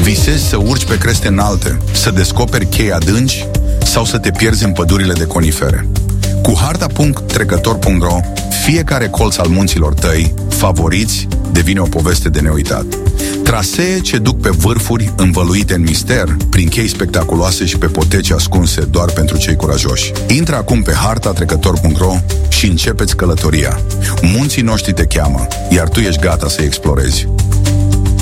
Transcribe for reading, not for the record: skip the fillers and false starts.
Visezi să urci pe creste înalte, să descoperi chei adânci sau să te pierzi în pădurile de conifere. Cu harta.trecător.ro, fiecare colț al munților tăi, favoriți, devine o poveste de neuitat. Trasee ce duc pe vârfuri învăluite în mister, prin chei spectaculoase și pe poteci ascunse doar pentru cei curajoși. Intră acum pe harta.trecător.ro și începeți călătoria. Munții noștri te cheamă, iar tu ești gata să-i explorezi.